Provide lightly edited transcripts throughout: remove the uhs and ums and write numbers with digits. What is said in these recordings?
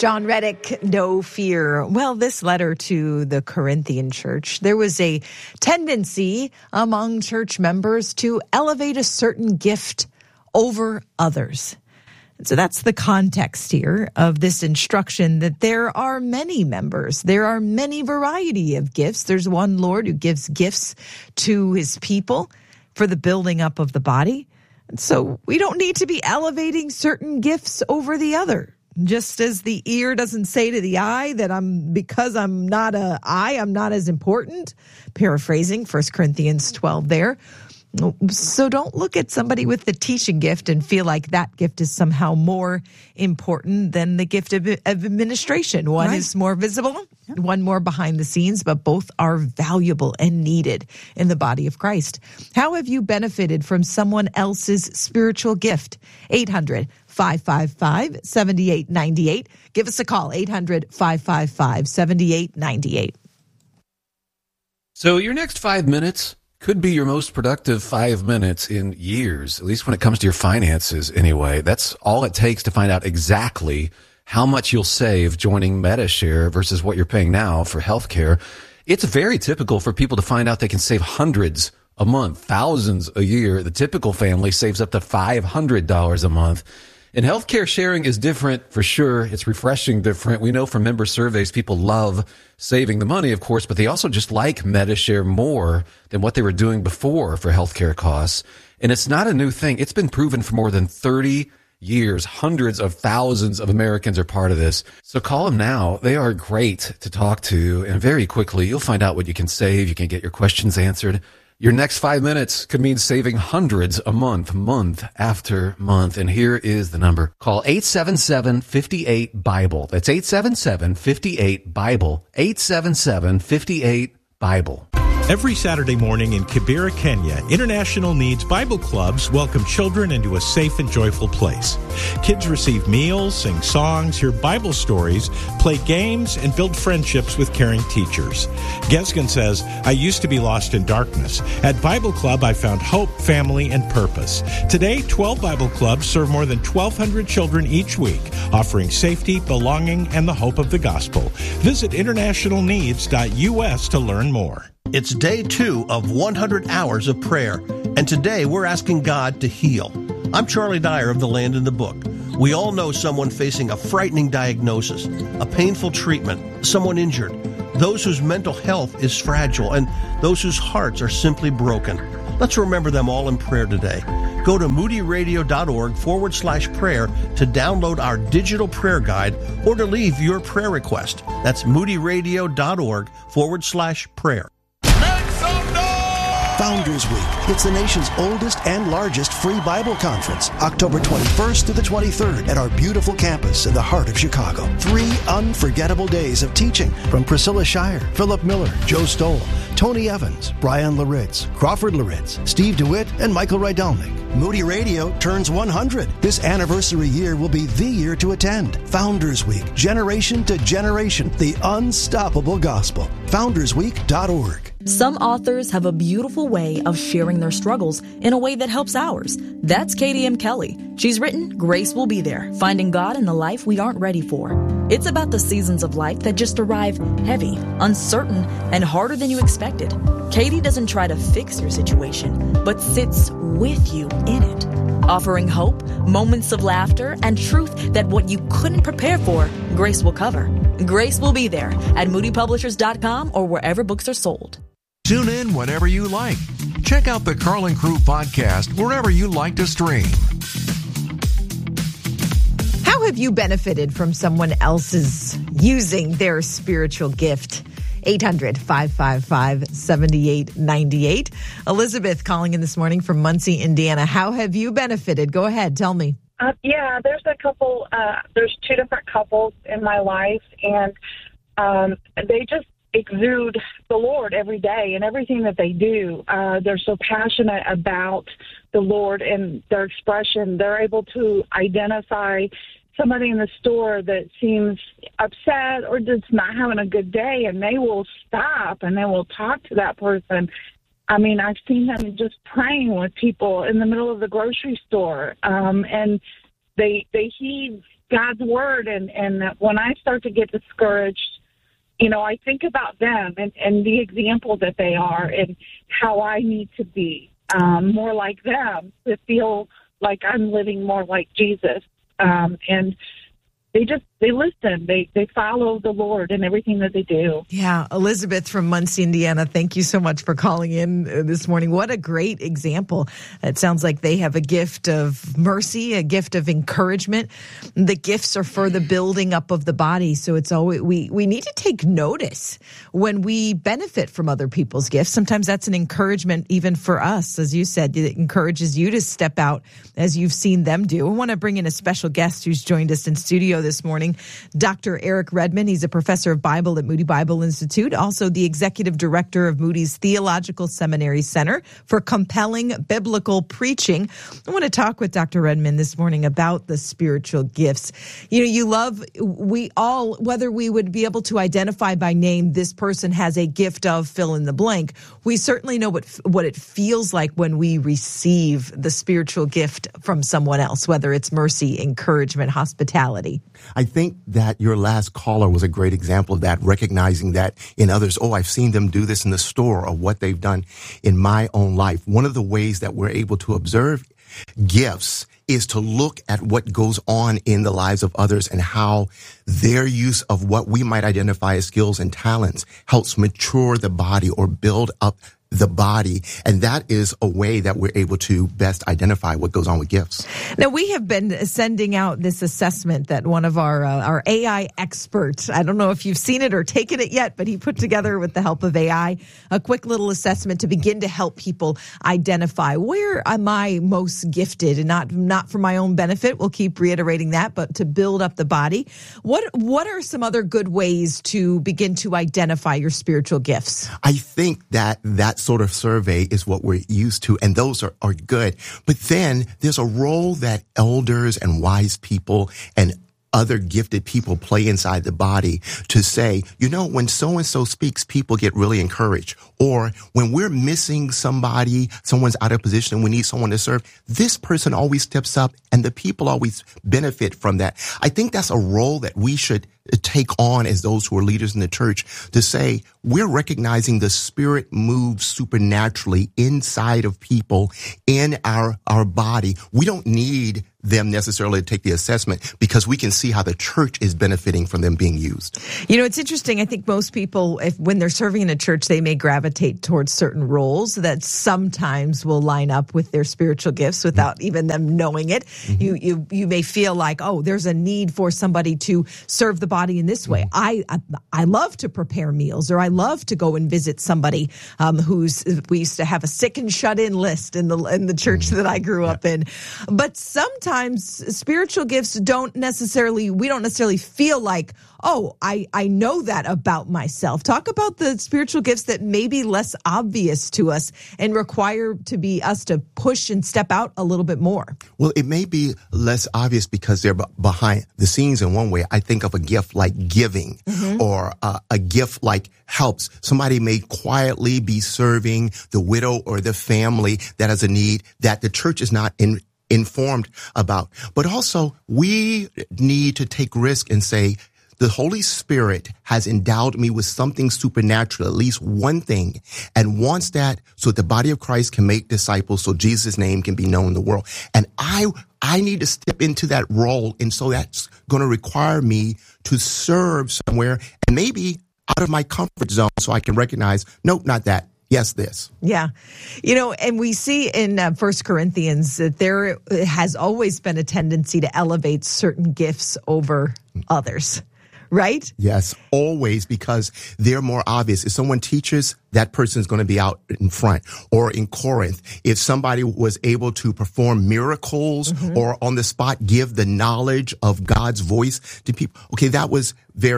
John Reddick, no fear. Well, this letter to the Corinthian church, there was a tendency among church members to elevate a certain gift over others. So that's the context here of this instruction, that there are many members. There are many variety of gifts. There's one Lord who gives gifts to his people for the building up of the body. And so we don't need to be elevating certain gifts over the other. Just as the ear doesn't say to the eye that because I'm not an eye, I'm not as important. Paraphrasing 1 Corinthians 12 there. So don't look at somebody with the teaching gift and feel like that gift is somehow more important than the gift of administration. One is more visible, one more behind the scenes, but both are valuable and needed in the body of Christ. How have you benefited from someone else's spiritual gift? 800-555-7898. Give us a call, 800-555-7898. So your next 5 minutes could be your most productive 5 minutes in years, at least when it comes to your finances anyway. That's all it takes to find out exactly how much you'll save joining Medi-Share versus what you're paying now for healthcare. It's very typical for people to find out they can save hundreds a month, thousands a year. The typical family saves up to $500 a month. And healthcare sharing is different for sure. It's refreshing different. We know from member surveys, people love saving the money, of course, but they also just like Medi-Share more than what they were doing before for healthcare costs. And it's not a new thing. It's been proven for more than 30 years. Hundreds of thousands of Americans are part of this. So call them now. They are great to talk to. And very quickly, you'll find out what you can save. You can get your questions answered. Your next 5 minutes could mean saving hundreds a month, month after month. And here is the number. Call 877-58-BIBLE. That's 877-58-BIBLE. 877-58-BIBLE. Every Saturday morning in Kibera, Kenya, International Needs Bible Clubs welcome children into a safe and joyful place. Kids receive meals, sing songs, hear Bible stories, play games, and build friendships with caring teachers. Gesgen says, I used to be lost in darkness. At Bible Club, I found hope, family, and purpose. Today, 12 Bible Clubs serve more than 1,200 children each week, offering safety, belonging, and the hope of the gospel. Visit internationalneeds.us to learn more. It's day 2 of 100 hours of prayer, and today we're asking God to heal. I'm Charlie Dyer of The Land in the Book. We all know someone facing a frightening diagnosis, a painful treatment, someone injured, those whose mental health is fragile, and those whose hearts are simply broken. Let's remember them all in prayer today. Go to moodyradio.org/prayer to download our digital prayer guide or to leave your prayer request. That's moodyradio.org/prayer. Founders Week. It's the nation's oldest and largest free Bible conference, October 21st to the 23rd at our beautiful campus in the heart of Chicago. 3 unforgettable days of teaching from Priscilla Shire, Philip Miller, Joe Stoll, Tony Evans, Brian Laritz, Crawford Laritz, Steve DeWitt, and Michael Rydelnik. Moody Radio turns 100. This anniversary year will be the year to attend. Founders Week, generation to generation, the unstoppable gospel. FoundersWeek.org. Some authors have a beautiful way of sharing their struggles in a way that helps ours. That's Katie M. Kelly. She's written Grace Will Be There, Finding God in the Life We Aren't Ready For. It's about the seasons of life that just arrive heavy, uncertain, and harder than you expected. Katie doesn't try to fix your situation, but sits with you in it, offering hope, moments of laughter, and truth that what you couldn't prepare for, Grace will cover. Grace Will Be There at moodypublishers.com or wherever books are sold. Tune in whenever you like. Check out the Carl & Crew podcast wherever you like to stream. How have you benefited from someone else's using their spiritual gift? 800-555-7898. Elizabeth calling in this morning from Muncie, Indiana. How have you benefited? Go ahead. Tell me. There's a couple, there's 2 different couples in my life, and they just exude the Lord every day and everything that they do. They're so passionate about the Lord and their expression. They're able to identify somebody in the store that seems upset or just not having a good day, and they will stop and they will talk to that person. I mean, I've seen them just praying with people in the middle of the grocery store, and they heed God's word. And when I start to get discouraged, I think about them and the example that they are and how I need to be more like them, to feel like I'm living more like Jesus. And they listen. They follow the Lord in everything that they do. Yeah. Elizabeth from Muncie, Indiana, thank you so much for calling in this morning. What a great example. It sounds like they have a gift of mercy, a gift of encouragement. The gifts are for the building up of the body. So it's always, we need to take notice when we benefit from other people's gifts. Sometimes that's an encouragement even for us. As you said, it encourages you to step out as you've seen them do. I want to bring in a special guest who's joined us in studio this morning. Dr. Eric Redmond. He's a professor of Bible at Moody Bible Institute, also the executive director of Moody's Theological Seminary Center for Compelling Biblical Preaching. I want to talk with Dr. Redmond this morning about the spiritual gifts. We all, whether we would be able to identify by name, this person has a gift of fill in the blank, we certainly know what it feels like when we receive the spiritual gift from someone else, whether it's mercy, encouragement, hospitality. I think that your last caller was a great example of that, recognizing that in others. Oh, I've seen them do this in the store, or what they've done in my own life. One of the ways that we're able to observe gifts is to look at what goes on in the lives of others and how their use of what we might identify as skills and talents helps mature the body or build up the body. And that is a way that we're able to best identify what goes on with gifts. Now, we have been sending out this assessment that one of our AI experts, I don't know if you've seen it or taken it yet, but he put together with the help of AI, a quick little assessment to begin to help people identify where am I most gifted, and not for my own benefit. We'll keep reiterating that, but to build up the body. What are some other good ways to begin to identify your spiritual gifts? I think that sort of survey is what we're used to, and those are good. But then there's a role that elders and wise people and other gifted people play inside the body to say, when so-and-so speaks, people get really encouraged. Or when we're missing someone's out of position and we need someone to serve, this person always steps up and the people always benefit from that. I think that's a role that we should take on as those who are leaders in the church, to say we're recognizing the Spirit moves supernaturally inside of people in our body. We don't need them necessarily to take the assessment because we can see how the church is benefiting from them being used. It's interesting. I think most people, when they're serving in a church, they may gravitate towards certain roles that sometimes will line up with their spiritual gifts without even them knowing it. Mm-hmm. You may feel like, there's a need for somebody to serve the body in this way. I love to prepare meals, or I love to go and visit somebody we used to have a sick and shut in list in the church that I grew up in. But sometimes spiritual gifts we don't necessarily feel like, I know that about myself. Talk about the spiritual gifts that may be less obvious to us and require us to push and step out a little bit more. Well, it may be less obvious because they're behind the scenes in one way. I think of a gift like giving, or a gift like helps. Somebody may quietly be serving the widow or the family that has a need that the church is not informed about. But also, we need to take risk and say, the Holy Spirit has endowed me with something supernatural, at least one thing, and wants that so that the body of Christ can make disciples, so Jesus' name can be known in the world. And I need to step into that role, and so that's going to require me to serve somewhere, and maybe out of my comfort zone, so I can recognize, nope, not that. Yes, this. Yeah. And we see in 1 Corinthians that there has always been a tendency to elevate certain gifts over others. Right? Yes, always, because they're more obvious. If someone teaches, that person's going to be out in front. Or in Corinth, if somebody was able to perform miracles or on the spot give the knowledge of God's voice to people, okay, that was very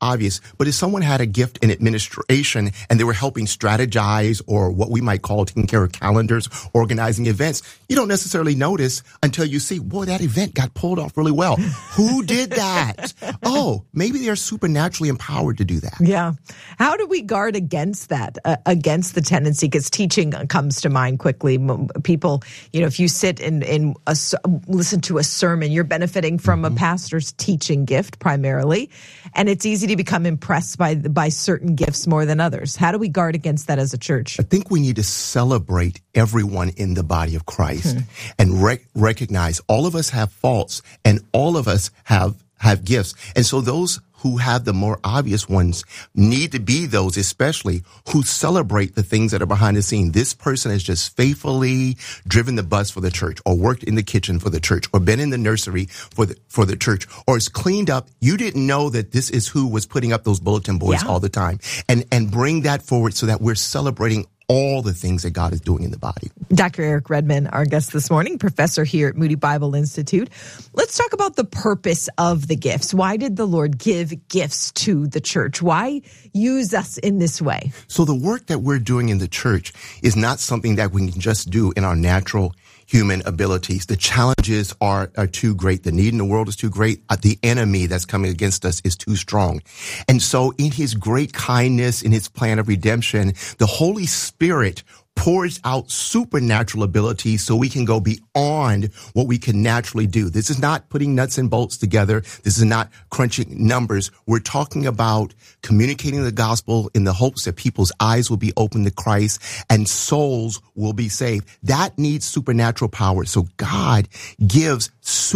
obvious. But if someone had a gift in administration and they were helping strategize or what we might call taking care of calendars, organizing events, you don't necessarily notice until you see, boy, that event got pulled off really well. Who did that? Oh, maybe they're supernaturally empowered to do that. Yeah. How do we guard against that, against the tendency? Because teaching comes to mind quickly. People, if you sit and listen to a sermon, you're benefiting from a pastor's teaching gift primarily, and it's easy to become impressed by certain gifts more than others. How do we guard against that as a church? I think we need to celebrate everyone in the body of Christ and recognize all of us have faults and all of us have gifts. And so those who have the more obvious ones need to be those, especially who celebrate the things that are behind the scene. This person has just faithfully driven the bus for the church, or worked in the kitchen for the church, or been in the nursery for the church, or is cleaned up. You didn't know that this is who was putting up those bulletin boards all the time, and bring that forward so that we're celebrating all the things that God is doing in the body. Dr. Eric Redman, our guest this morning, professor here at Moody Bible Institute. Let's talk about the purpose of the gifts. Why did the Lord give gifts to the church? Why use us in this way? So the work that we're doing in the church is not something that we can just do in our natural human abilities. The challenges are too great. The need in the world is too great. The enemy that's coming against us is too strong. And so in his great kindness, in his plan of redemption, the Holy Spirit pours out supernatural abilities so we can go beyond what we can naturally do. This is not putting nuts and bolts together. This is not crunching numbers. We're talking about communicating the gospel in the hopes that people's eyes will be open to Christ and souls will be saved. That needs supernatural power. So God gives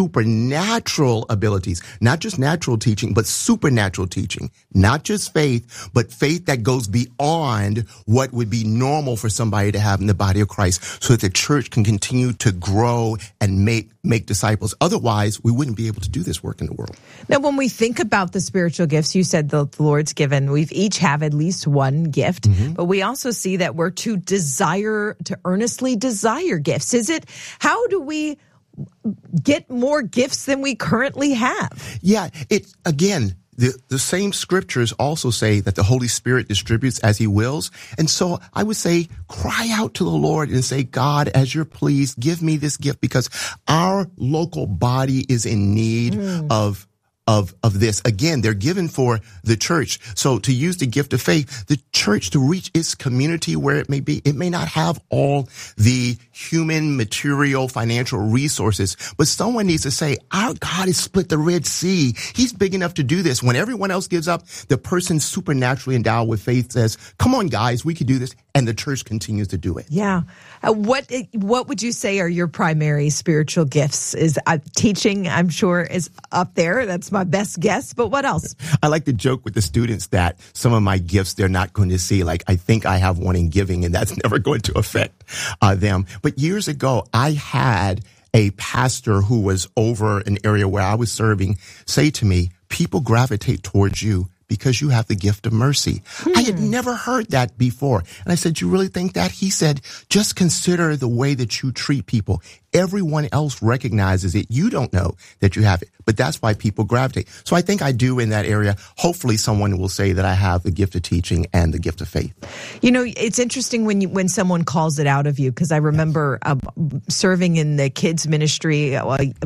supernatural abilities, not just natural teaching, but supernatural teaching, not just faith, but faith that goes beyond what would be normal for somebody to have in the body of Christ, so that the church can continue to grow and make disciples. Otherwise, we wouldn't be able to do this work in the world. Now, when we think about the spiritual gifts, you said the Lord's given, we've each have at least one gift, but we also see that we're to earnestly desire gifts. How do we get more gifts than we currently have? Yeah, the same scriptures also say that the Holy Spirit distributes as he wills. And so I would say, cry out to the Lord and say, God, as you're pleased, give me this gift, because our local body is in need of this. Again, they're given for the church. So to use the gift of faith, the church to reach its community where it may be, it may not have all the human, material, financial resources, but someone needs to say, our God has split the Red Sea. He's big enough to do this. When everyone else gives up, the person supernaturally endowed with faith says, come on, guys, we can do this. And the church continues to do it. Yeah. What would you say are your primary spiritual gifts? Is teaching, I'm sure, is up there. That's my best guess. But what else? I like to joke with the students that some of my gifts they're not going to see. Like, I think I have one in giving, and that's never going to affect them. But years ago, I had a pastor who was over an area where I was serving say to me, people gravitate towards you because you have the gift of mercy. I had never heard that before. And I said, you really think that? He said, just consider the way that you treat people. Everyone else recognizes it. You don't know that you have it, but that's why people gravitate. So I think I do in that area. Hopefully someone will say that I have the gift of teaching and the gift of faith. You know, it's interesting when someone calls it out of you, because I remember serving in the kids ministry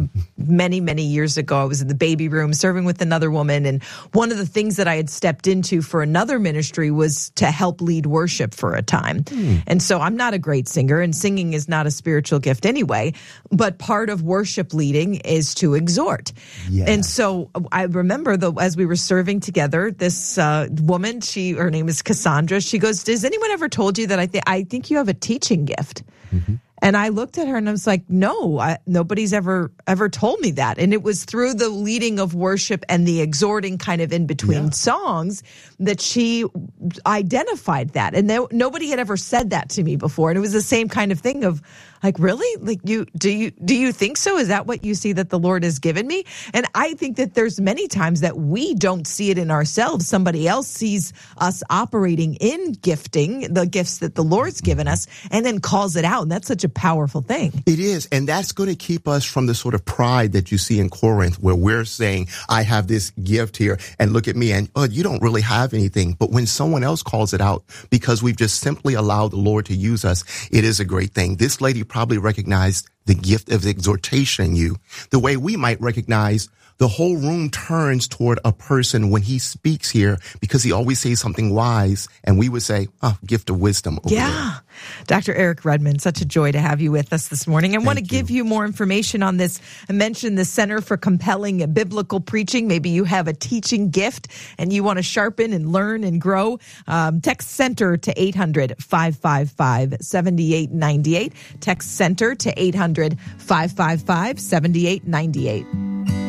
many, many years ago. I was in the baby room serving with another woman, and one of the things that I had stepped into for another ministry was to help lead worship for a time. And so I'm not a great singer, and singing is not a spiritual gift anyway, but part of worship leading is to exhort. Yeah. And so I remember as we were serving together, this woman, her name is Cassandra, she goes, has anyone ever told you that I think you have a teaching gift? And I looked at her and I was like, no, nobody's ever told me that. And it was through the leading of worship and the exhorting kind of in between songs that she identified that. And nobody had ever said that to me before. And it was the same kind of thing of like, really? Like, do you think so? Is that what you see that the Lord has given me? And I think that there's many times that we don't see it in ourselves. Somebody else sees us operating in gifting, the gifts that the Lord's given us, and then calls it out. And that's such a powerful thing. It is. And that's going to keep us from the sort of pride that you see in Corinth, where we're saying, I have this gift here and look at me, and you don't really have anything. But when someone else calls it out, because we've just simply allowed the Lord to use us, it is a great thing. This lady probably recognized the gift of exhortation in you, the way we might recognize the whole room turns toward a person when he speaks here, because he always says something wise, and we would say, gift of wisdom over there. Dr. Eric Redmond, such a joy to have you with us this morning. I want to give you more information on this. I mentioned the Center for Compelling Biblical Preaching. Maybe you have a teaching gift and you want to sharpen and learn and grow. Text CENTER to 800-555-7898. Text CENTER to 800-555-7898.